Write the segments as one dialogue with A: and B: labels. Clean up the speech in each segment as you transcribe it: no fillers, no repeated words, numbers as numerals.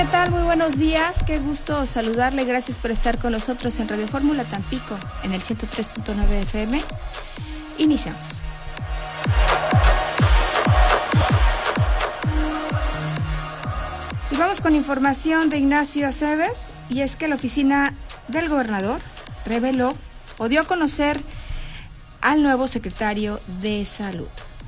A: ¿Qué tal? Muy buenos días, qué gusto saludarle, gracias por estar con nosotros en Radio Fórmula Tampico, en el 103.9 FM. Iniciamos. Y vamos con información de Ignacio Aceves, y es que la oficina del gobernador reveló o dio a conocer al nuevo secretario de Salud.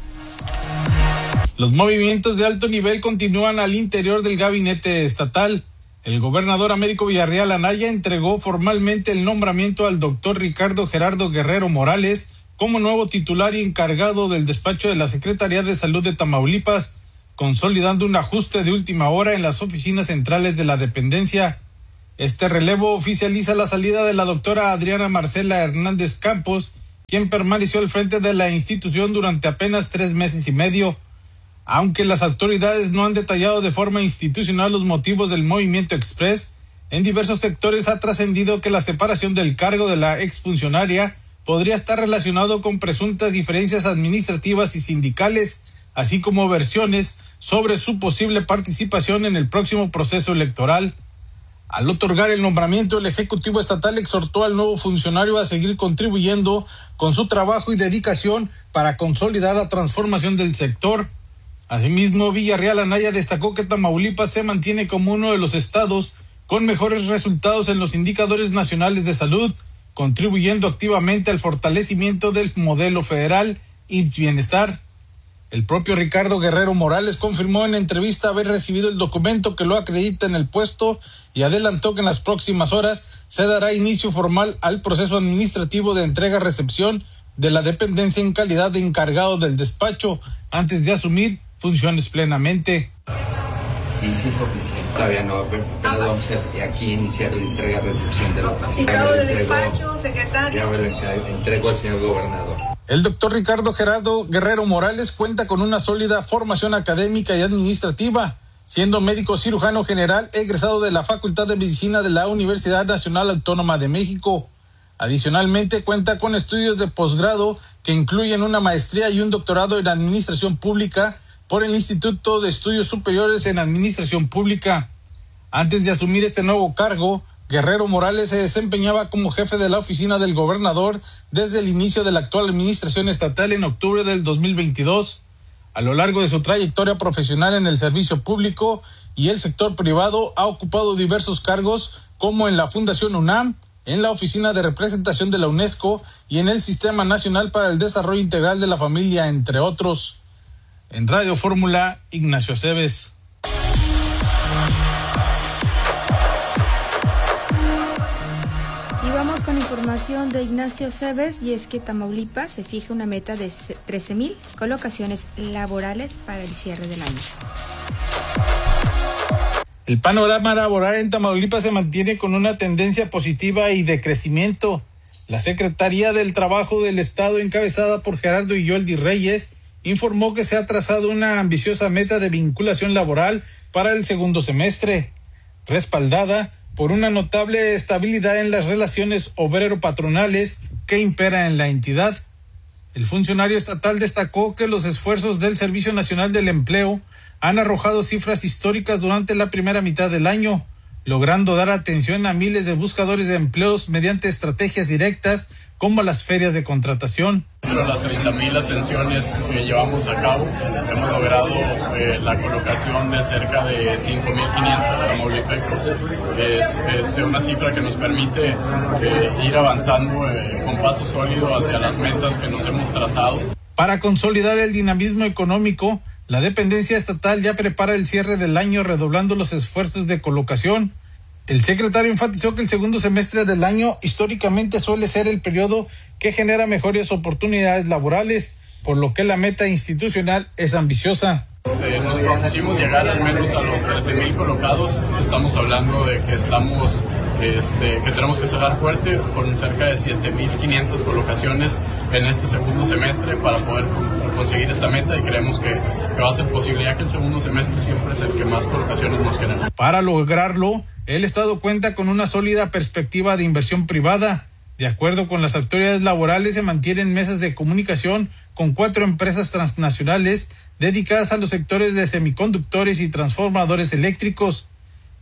B: Los movimientos de alto nivel continúan al interior del gabinete estatal. El gobernador Américo Villarreal Anaya entregó formalmente el nombramiento al doctor Ricardo Gerardo Guerrero Morales como nuevo titular y encargado del despacho de la Secretaría de Salud de Tamaulipas, consolidando un ajuste de última hora en las oficinas centrales de la dependencia. Este relevo oficializa la salida de la doctora Adriana Marcela Hernández Campos, quien permaneció al frente de la institución durante apenas 3 meses y medio. Aunque las autoridades no han detallado de forma institucional los motivos del movimiento express, en diversos sectores ha trascendido que la separación del cargo de la exfuncionaria podría estar relacionado con presuntas diferencias administrativas y sindicales, así como versiones sobre su posible participación en el próximo proceso electoral. Al otorgar el nombramiento, el Ejecutivo Estatal exhortó al nuevo funcionario a seguir contribuyendo con su trabajo y dedicación para consolidar la transformación del sector. Asimismo, Villarreal Anaya destacó que Tamaulipas se mantiene como uno de los estados con mejores resultados en los indicadores nacionales de salud, contribuyendo activamente al fortalecimiento del modelo federal y bienestar. El propio Ricardo Guerrero Morales confirmó en entrevista haber recibido el documento que lo acredita en el puesto y adelantó que en las próximas horas se dará inicio formal al proceso administrativo de entrega-recepción de la dependencia en calidad de encargado del despacho antes de asumir funciones plenamente.
C: Sí, es oficial. Todavía no, pero vamos a aquí iniciar la entrega-recepción de la oficina.
D: Encargado del despacho, secretario.
C: Ya me lo entrego al señor gobernador.
B: El doctor Ricardo Gerardo Guerrero Morales cuenta con una sólida formación académica y administrativa, siendo médico cirujano general egresado de la Facultad de Medicina de la Universidad Nacional Autónoma de México. Adicionalmente cuenta con estudios de posgrado que incluyen una maestría y un doctorado en administración pública por el Instituto de Estudios Superiores en Administración Pública. Antes de asumir este nuevo cargo, Guerrero Morales se desempeñaba como jefe de la oficina del gobernador desde el inicio de la actual administración estatal en octubre del 2022. A lo largo de su trayectoria profesional en el servicio público y el sector privado, ha ocupado diversos cargos como en la Fundación UNAM, en la Oficina de Representación de la UNESCO y en el Sistema Nacional para el Desarrollo Integral de la Familia, entre otros. En Radio Fórmula, Ignacio Aceves.
A: Y vamos con información de Ignacio Aceves, y es que Tamaulipas se fija una meta de 13,000 colocaciones laborales para el cierre del año.
B: El panorama laboral en Tamaulipas se mantiene con una tendencia positiva y de crecimiento. La Secretaría del Trabajo del Estado, encabezada por Gerardo Iyoldi Reyes, informó que se ha trazado una ambiciosa meta de vinculación laboral para el segundo semestre, respaldada por una notable estabilidad en las relaciones obrero-patronales que imperan en la entidad. El funcionario estatal destacó que los esfuerzos del Servicio Nacional del Empleo han arrojado cifras históricas durante la primera mitad del año, logrando dar atención a miles de buscadores de empleos mediante estrategias directas como las ferias de contratación.
E: Entre las 30,000 atenciones que llevamos a cabo, hemos logrado la colocación de cerca de 5,500 tamaulipecos. Es una cifra que nos permite ir avanzando con paso sólido hacia las metas que nos hemos trazado.
B: Para consolidar el dinamismo económico, la dependencia estatal ya prepara el cierre del año redoblando los esfuerzos de colocación. El secretario enfatizó que el segundo semestre del año históricamente suele ser el periodo que genera mejores oportunidades laborales, por lo que la meta institucional es ambiciosa.
E: Nos propusimos llegar al menos a los 13,000 colocados. Estamos hablando de que que tenemos que cerrar fuerte con cerca de 7,500 colocaciones en este segundo semestre para poder conseguir esta meta, y creemos que va a ser posible, ya que el segundo semestre siempre es el que más colocaciones nos genera.
B: Para lograrlo, el Estado cuenta con una sólida perspectiva de inversión privada. De acuerdo con las autoridades laborales, se mantienen mesas de comunicación con 4 empresas transnacionales dedicadas a los sectores de semiconductores y transformadores eléctricos.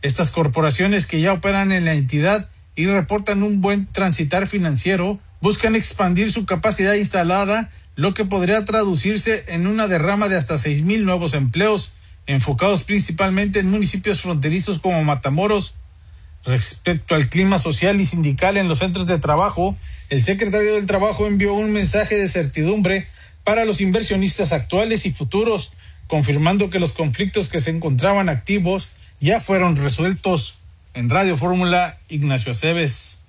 B: Estas corporaciones que ya operan en la entidad y reportan un buen transitar financiero, buscan expandir su capacidad instalada, lo que podría traducirse en una derrama de hasta 6,000 nuevos empleos, enfocados principalmente en municipios fronterizos como Matamoros. Respecto al clima social y sindical en los centros de trabajo, el secretario del Trabajo envió un mensaje de certidumbre para los inversionistas actuales y futuros, confirmando que los conflictos que se encontraban activos ya fueron resueltos. En Radio Fórmula, Ignacio Aceves.